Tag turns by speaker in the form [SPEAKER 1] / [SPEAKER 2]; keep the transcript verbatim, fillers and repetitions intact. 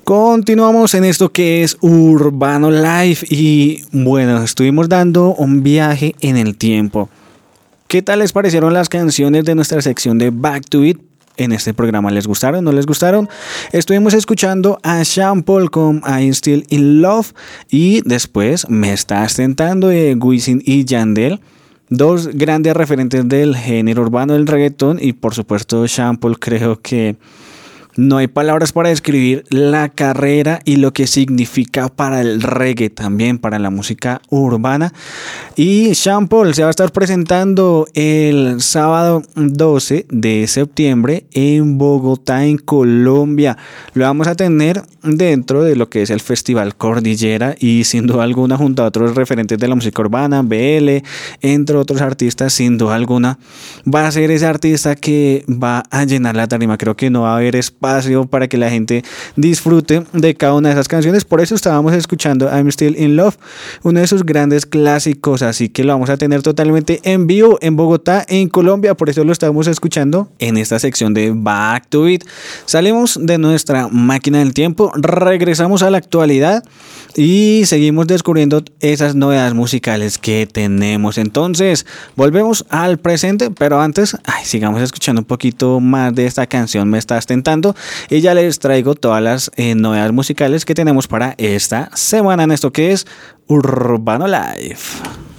[SPEAKER 1] Continuamos en esto que es Urbano Life y bueno, estuvimos dando un viaje en el tiempo. ¿Qué tal les parecieron las canciones de nuestra sección de Back to It? En este programa, ¿les gustaron? ¿No les gustaron? Estuvimos escuchando a Sean Paul con I'm Still in Love y después Me Estás Tentando de Wisin y Yandel. Dos grandes referentes del género urbano del reggaetón y por supuesto Sean Paul, creo que no hay palabras para describir la carrera y lo que significa para el reggae, también para la música urbana. Y Sean Paul se va a estar presentando el sábado doce de septiembre en Bogotá, en Colombia. Lo vamos a tener dentro de lo que es el Festival Cordillera y sin duda alguna junto a otros referentes de la música urbana, B L, entre otros artistas, sin duda alguna va a ser ese artista que va a llenar la tarima. Creo que no va a haber espacio para que la gente disfrute de cada una de esas canciones. Por eso estábamos escuchando I'm Still in Love, uno de sus grandes clásicos, así que lo vamos a tener totalmente en vivo en Bogotá, en Colombia. Por eso lo estamos escuchando en esta sección de Back to It. Salimos de nuestra máquina del tiempo, regresamos a la actualidad y seguimos descubriendo esas novedades musicales que tenemos. Entonces volvemos al presente, pero antes ay, sigamos escuchando un poquito más de esta canción Me Estás Tentando y ya les traigo todas las eh, novedades musicales que tenemos para esta semana en esto que es Urbano Life.